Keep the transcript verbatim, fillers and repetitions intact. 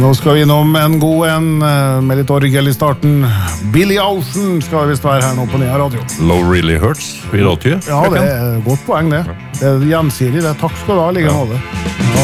Nå skal vi innom en god en med litt orgel i starten. Billy Ocean skal vi være her nå på Nea Radio. Low Really Hurts, vi rådtyr. Ja, det er et godt poeng det. Det er gjensidig, det. Takk skal du ha, like måte. Ja.